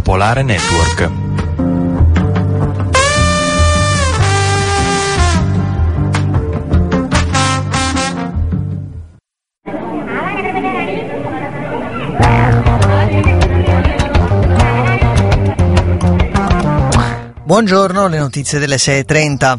Popolare Network. Buongiorno, le notizie delle 6:30.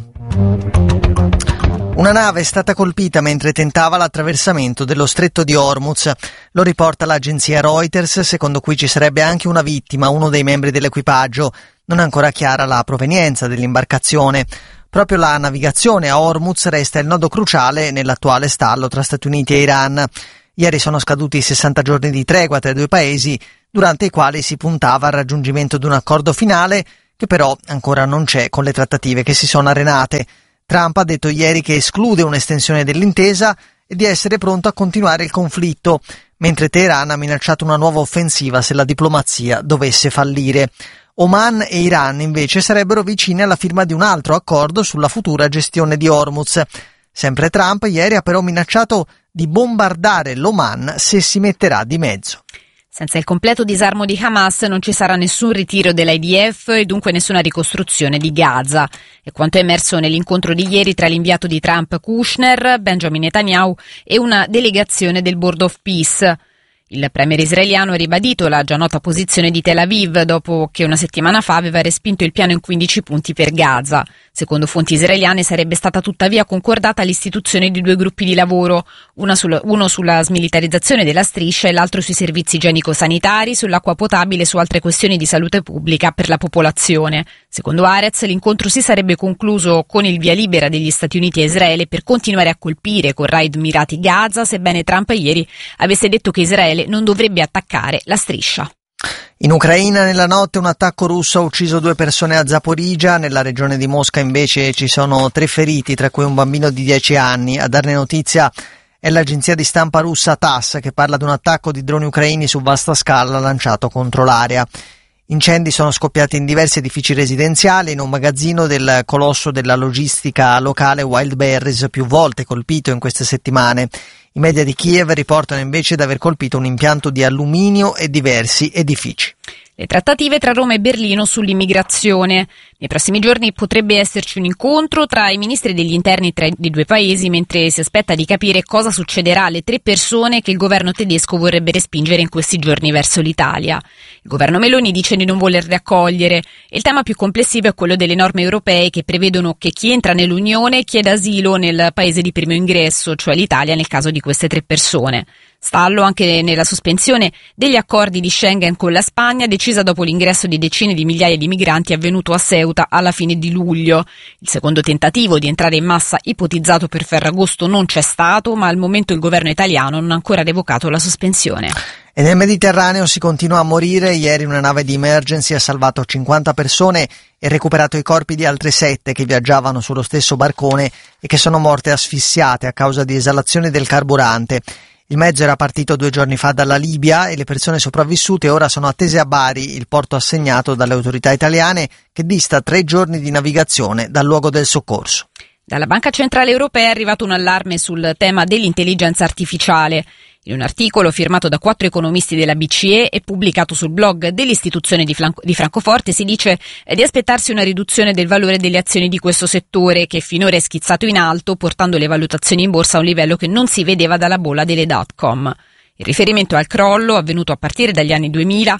Una nave è stata colpita mentre tentava l'attraversamento dello stretto di Hormuz. Lo riporta l'agenzia Reuters, secondo cui ci sarebbe anche una vittima, uno dei membri dell'equipaggio. Non è ancora chiara la provenienza dell'imbarcazione. Proprio la navigazione a Hormuz resta il nodo cruciale nell'attuale stallo tra Stati Uniti e Iran. Ieri sono scaduti 60 giorni di tregua tra i due paesi, durante i quali si puntava al raggiungimento di un accordo finale, che però ancora non c'è con le trattative che si sono arenate. Trump ha detto ieri che esclude un'estensione dell'intesa e di essere pronto a continuare il conflitto, mentre Teheran ha minacciato una nuova offensiva se la diplomazia dovesse fallire. Oman e Iran invece sarebbero vicini alla firma di un altro accordo sulla futura gestione di Hormuz. Sempre Trump ieri ha però minacciato di bombardare l'Oman se si metterà di mezzo. Senza il completo disarmo di Hamas non ci sarà nessun ritiro dell'IDF e dunque nessuna ricostruzione di Gaza. È quanto è emerso nell'incontro di ieri tra l'inviato di Trump Kushner, Benjamin Netanyahu, e una delegazione del Board of Peace. Il premier israeliano ha ribadito la già nota posizione di Tel Aviv dopo che una settimana fa aveva respinto il piano in 15 punti per Gaza. Secondo fonti israeliane sarebbe stata tuttavia concordata l'istituzione di due gruppi di lavoro, uno sulla smilitarizzazione della striscia e l'altro sui servizi igienico-sanitari, sull'acqua potabile e su altre questioni di salute pubblica per la popolazione. Secondo Haaretz l'incontro si sarebbe concluso con il via libera degli Stati Uniti e Israele per continuare a colpire con raid mirati Gaza, sebbene Trump ieri avesse detto che Israele non dovrebbe attaccare la striscia. In Ucraina nella notte un attacco russo ha ucciso 2 persone a Zaporizhzhia, nella regione di Mosca invece ci sono 3 feriti, tra cui un bambino di 10 anni. A darne notizia è l'agenzia di stampa russa TASS, che parla di un attacco di droni ucraini su vasta scala lanciato contro l'area. Incendi sono scoppiati in diversi edifici residenziali, in un magazzino del colosso della logistica locale Wildberries, più volte colpito in queste settimane. I media di Kiev riportano invece di aver colpito un impianto di alluminio e diversi edifici. Le trattative tra Roma e Berlino sull'immigrazione. Nei prossimi giorni potrebbe esserci un incontro tra i ministri degli interni dei due paesi, mentre si aspetta di capire cosa succederà alle 3 persone che il governo tedesco vorrebbe respingere in questi giorni verso l'Italia. Il governo Meloni dice di non volerle accogliere e il tema più complessivo è quello delle norme europee che prevedono che chi entra nell'Unione chieda asilo nel paese di primo ingresso, cioè l'Italia nel caso di queste 3 persone. Stallo anche nella sospensione degli accordi di Schengen con la Spagna, decisa dopo l'ingresso di decine di migliaia di migranti avvenuto a Ceuta alla fine di luglio. Il secondo tentativo di entrare in massa ipotizzato per Ferragosto non c'è stato, ma al momento il governo italiano non ha ancora revocato la sospensione. E nel Mediterraneo si continua a morire. Ieri una nave di emergency ha salvato 50 persone e recuperato i corpi di altre 7 che viaggiavano sullo stesso barcone e che sono morte asfissiate a causa di esalazione del carburante. Il mezzo era partito 2 giorni fa dalla Libia e le persone sopravvissute ora sono attese a Bari, il porto assegnato dalle autorità italiane, che dista 3 giorni di navigazione dal luogo del soccorso. Dalla Banca Centrale Europea è arrivato un allarme sul tema dell'intelligenza artificiale. In un articolo firmato da 4 economisti della BCE e pubblicato sul blog dell'istituzione di Francoforte si dice di aspettarsi una riduzione del valore delle azioni di questo settore, che finora è schizzato in alto, portando le valutazioni in borsa a un livello che non si vedeva dalla bolla delle dot-com. Il riferimento al crollo, avvenuto a partire dagli anni 2000,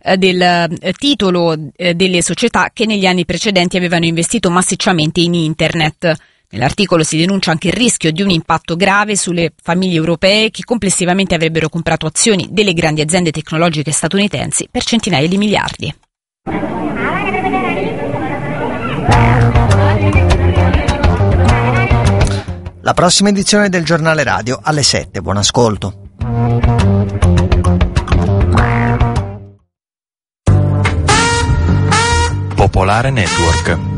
del titolo delle società che negli anni precedenti avevano investito massicciamente in Internet. Nell'articolo si denuncia anche il rischio di un impatto grave sulle famiglie europee che complessivamente avrebbero comprato azioni delle grandi aziende tecnologiche statunitensi per centinaia di miliardi. La prossima edizione del giornale radio alle 7. Buon ascolto. Popolare Network.